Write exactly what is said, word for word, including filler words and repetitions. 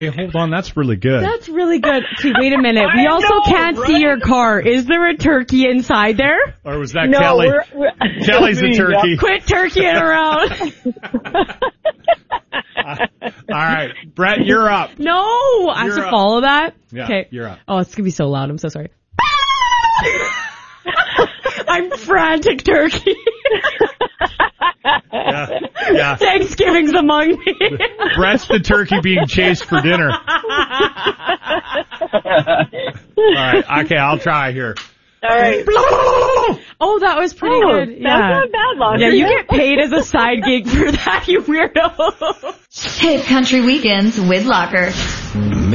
Hey, hold on, that's really good. That's really good. Okay, wait a minute. We also know, can't right? see your car. Is there a turkey inside there? Or was that No, Kelly? we're, we're, Kelly's the turkey. Quit turkeying around. Uh, all right, Brett, you're up. No, I You're have to up. follow that. Yeah, Okay, you're up. Oh, it's gonna be so loud. I'm so sorry. I'm frantic, turkey. Yeah, yeah. Thanksgiving's among me. Brett's the turkey being chased for dinner. All right, okay, I'll try here. all right. Oh, that was pretty Oh, good. that's Yeah. not bad, Laundry. Yeah, you get paid as a side gig for that, you weirdo. Hit Country Weekends with Locker.